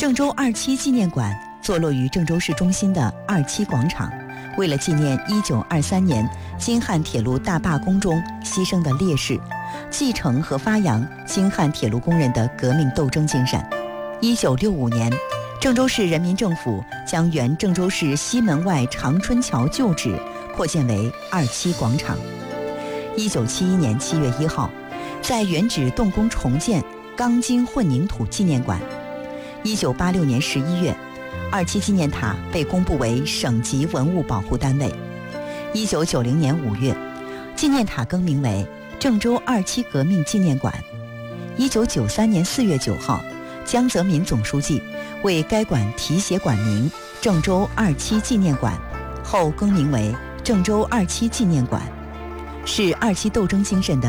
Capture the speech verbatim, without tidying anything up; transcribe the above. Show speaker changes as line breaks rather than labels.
郑州二七纪念馆坐落于郑州市中心的二七广场，为了纪念一九二三年京汉铁路大罢工中牺牲的烈士，继承和发扬京汉铁路工人的革命斗争精神。一九六五年，郑州市人民政府将原郑州市西门外长春桥旧址扩建为二七广场。一九七一年七月一号，在原址动工重建钢筋混凝土纪念馆。一九八六年十一月，二七纪念塔被公布为省级文物保护单位。一九九零年五月，纪念塔更名为郑州二七革命纪念馆。一九九三年四月九号，江泽民总书记为该馆题写馆名郑州二七纪念馆，后更名为郑州二七纪念馆，是二七斗争精神的